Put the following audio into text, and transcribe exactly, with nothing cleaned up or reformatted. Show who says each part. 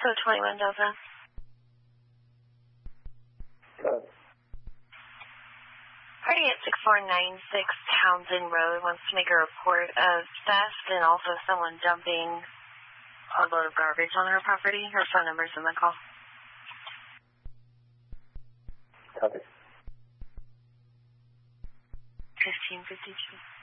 Speaker 1: Echo twenty-one Delta.
Speaker 2: Good.
Speaker 1: Party at six four nine six Townsend Road wants to make a report of theft and also someone dumping a load of garbage on her property. Her phone number's in the call.
Speaker 2: Copy.
Speaker 1: fifteen fifty-two.